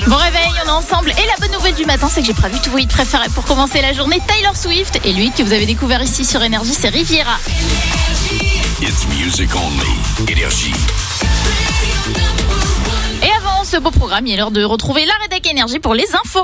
Bon réveil, on est ensemble et la bonne nouvelle du matin, c'est que j'ai prévu tous vos hits préférés pour commencer la journée. Taylor Swift et lui que vous avez découvert ici sur Énergie, c'est Riviera. It's music only. Énergie. Et avant ce beau programme, il est l'heure de retrouver la rédac Énergie pour les infos.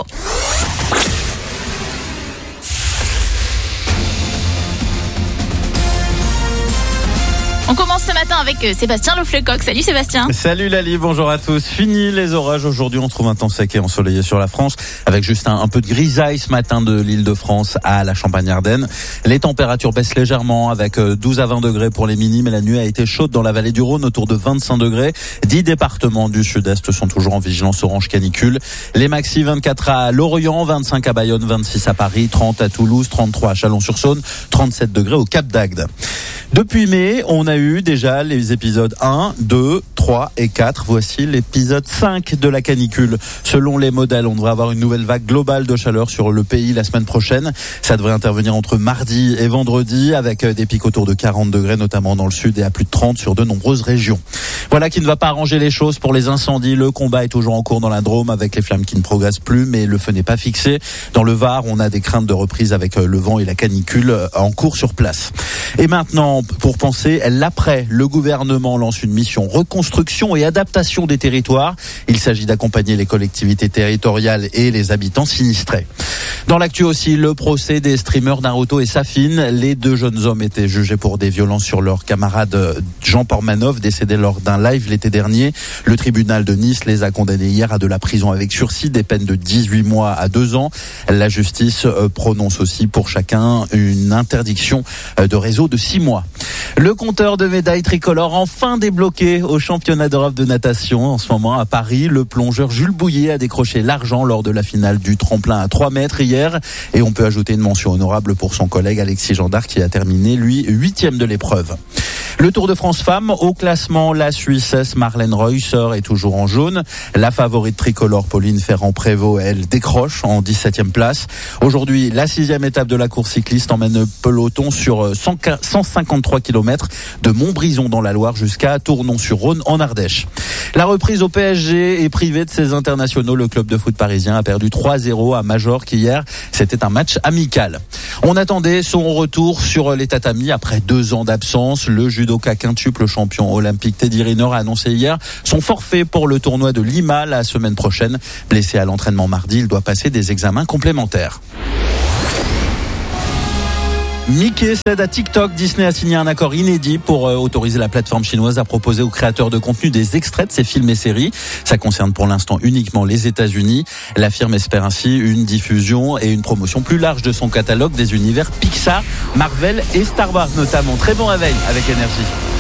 On commence ce matin avec Sébastien Leflecoq. Salut Sébastien. Salut Lali, bonjour à tous. Fini les orages. Aujourd'hui, on trouve un temps sec et ensoleillé sur la France avec juste un peu de grisaille ce matin de l'Île-de-France à la Champagne-Ardenne. Les températures baissent légèrement avec 12 à 20 degrés pour les minis, mais la nuit a été chaude dans la vallée du Rhône autour de 25 degrés. 10 départements du sud-est sont toujours en vigilance orange canicule. Les maxi 24 à Lorient, 25 à Bayonne, 26 à Paris, 30 à Toulouse, 33 à Chalon-sur-Saône, 37 degrés au Cap d'Agde. Depuis mai, on a eu déjà les épisodes 1, 2, 3 et 4. Voici l'épisode 5 de la canicule. Selon les modèles, on devrait avoir une nouvelle vague globale de chaleur sur le pays la semaine prochaine. Ça devrait intervenir entre mardi et vendredi avec des pics autour de 40 degrés, notamment dans le sud et à plus de 30 sur de nombreuses régions. Voilà qui ne va pas arranger les choses pour les incendies. Le combat est toujours en cours dans la Drôme avec les flammes qui ne progressent plus, mais le feu n'est pas fixé. Dans le Var, on a des craintes de reprise avec le vent et la canicule en cours sur place. Et maintenant, pour penser l'après, le gouvernement lance une mission reconstruction et adaptation des territoires. Il s'agit d'accompagner les collectivités territoriales et les habitants sinistrés. Dans l'actu aussi, le procès des streamers Naruto et Safin. Les deux jeunes hommes étaient jugés pour des violences sur leur camarade Jean Pormanov, décédé lors d'un live l'été dernier. Le tribunal de Nice les a condamnés hier à de la prison avec sursis, des peines de 18 mois à 2 ans. La justice prononce aussi pour chacun une interdiction de réseau de 6 mois. Le compteur de médailles tricolores enfin débloqué au championnat d'Europe de natation. En ce moment, à Paris, le plongeur Jules Bouillet a décroché l'argent lors de la finale du tremplin à 3 mètres hier. Et on peut ajouter une mention honorable pour son collègue Alexis Gendard qui a terminé, lui, 8e de l'épreuve. Le Tour de France femmes, au classement, la Suissesse Marlène Reusser est toujours en jaune. La favorite tricolore Pauline Ferrand-Prévot, elle décroche en 17e place. Aujourd'hui, la 6e étape de la course cycliste emmène peloton sur 153 km de Montbrison dans la Loire jusqu'à Tournon-sur-Rhône en Ardèche. La reprise au PSG est privée de ses internationaux. Le club de foot parisien a perdu 3-0 à Majorque hier. C'était un match amical. On attendait son retour sur les tatamis après 2 ans d'absence. Le judoka quintuple champion olympique Teddy Riner a annoncé hier son forfait pour le tournoi de Lima la semaine prochaine. Blessé à l'entraînement mardi, il doit passer des examens complémentaires. Mickey cède à TikTok. Disney a signé un accord inédit pour autoriser la plateforme chinoise à proposer aux créateurs de contenu des extraits de ses films et séries. Ça concerne pour l'instant uniquement les États-Unis. La firme espère ainsi une diffusion et une promotion plus large de son catalogue des univers Pixar, Marvel et Star Wars notamment. Très bon réveil avec Énergie.